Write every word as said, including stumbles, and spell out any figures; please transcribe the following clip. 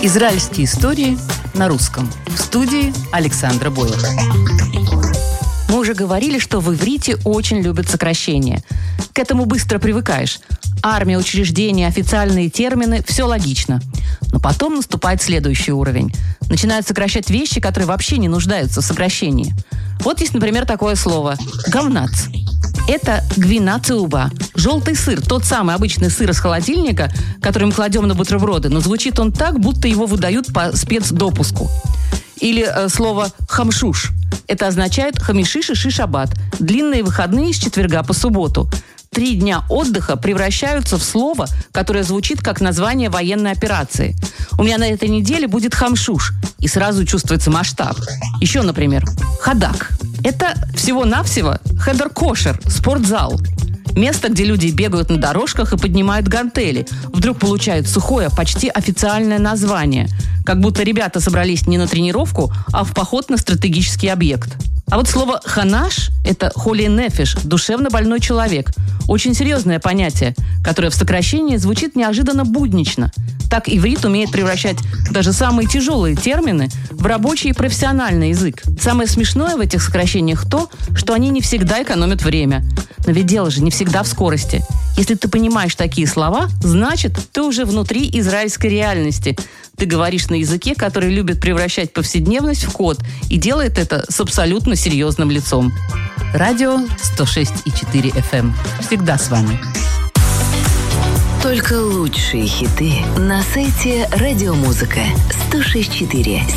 Израильские истории на русском. В студии Александра Бойлова. Мы уже говорили, что в иврите очень любят сокращения. К этому быстро привыкаешь. Армия, учреждения, официальные термины – все логично. Но потом наступает следующий уровень. Начинают сокращать вещи, которые вообще не нуждаются в сокращении. Вот есть, например, такое слово «говнац». Это гвина цеуба. Желтый сыр, тот самый обычный сыр из холодильника, который мы кладем на бутерброды, но звучит он так, будто его выдают по спецдопуску. Или э, слово «хамшуш». Это означает «хамишиш и шишабат» – длинные выходные с четверга по субботу. Три дня отдыха превращаются в слово, которое звучит как название военной операции. У меня на этой неделе будет хамшуш, и сразу чувствуется масштаб. Еще, например, ходак. Это всего-навсего хедер-кошер, спортзал. Место, где люди бегают на дорожках и поднимают гантели. Вдруг получают сухое, почти официальное название. Как будто ребята собрались не на тренировку, а в поход на стратегический объект. А вот слово «ханаш» – это «холи нефиш» – душевно больной человек. Очень серьезное понятие, которое в сокращении звучит неожиданно буднично. Так иврит умеет превращать даже самые тяжелые термины в рабочий и профессиональный язык. Самое смешное в этих сокращениях то, что они не всегда экономят время. Но ведь дело же не всегда в скорости. Если ты понимаешь такие слова, значит, ты уже внутри израильской реальности. Ты говоришь на языке, который любит превращать повседневность в код, и делает это с абсолютно серьезным лицом. Радио сто шесть и четыре эф эм. Всегда с вами. Только лучшие хиты на сайте Радиомузыка сто шесть и четыре.